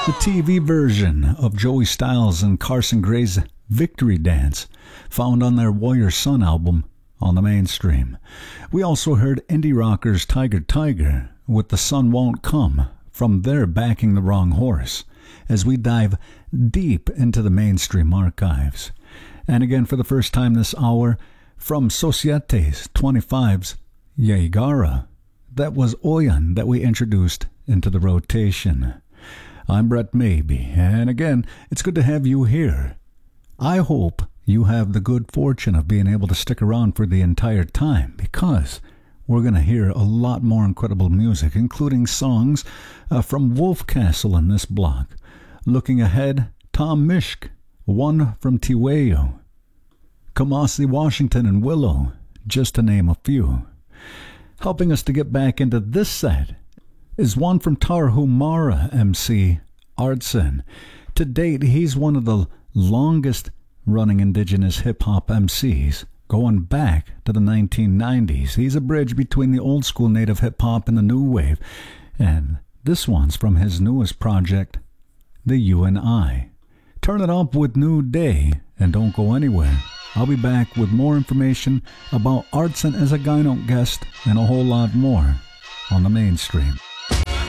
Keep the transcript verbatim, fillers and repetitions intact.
the T V version of Joey Styles and Carson Gray's Victory Dance, found on their Warrior Sun album on the Mainstream. We also heard indie rockers Tiger Tiger with The Sun Won't Come from their Backing the Wrong Horse, as we dive deep into the Mainstream archives. And again, for the first time this hour, from Societe's twenty-five's Yaigara, that was Oyan that we introduced into the rotation. I'm Brett Maybe, and again, it's good to have you here. I hope you have the good fortune of being able to stick around for the entire time, because we're going to hear a lot more incredible music, including songs uh, from Wolfcastle in this block. Looking ahead, Tom Mishk, one from Tiweo, Kamasi Washington and Willow, just to name a few. Helping us to get back into this set is one from Tarahumara M C, Artson. To date, he's one of the longest running indigenous hip-hop M Cs, going back to the nineteen nineties. He's a bridge between the old school native hip-hop and the new wave. And this one's from his newest project, The You and I. Turn it up with New Day and don't go anywhere. I'll be back with more information about Artson as a Gyno guest and a whole lot more on the Mainstream.